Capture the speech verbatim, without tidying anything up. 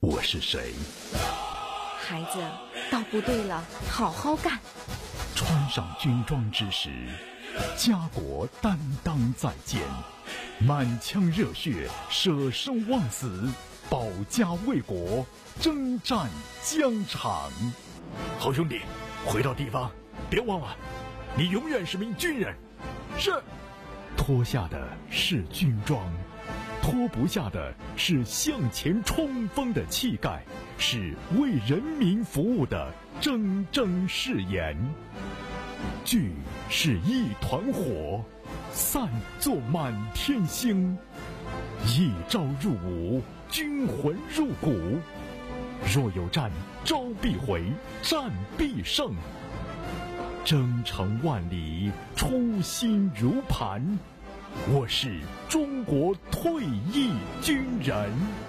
我是谁？ 孩子，到部队了，好好干。 穿上军装之时，家国担当在肩，满腔热血，舍生忘死，保家卫国，征战疆场。好兄弟，回到地方，别忘了，你永远是名军人。是。脱下的是军装，脱不下的是向前冲锋的气概，是为人民服务的铮铮誓言。聚是一团火，散作满天星。一朝入伍，军魂入骨。若有战，招必回，战必胜。征程万里，初心如磐。我是中国退役军人。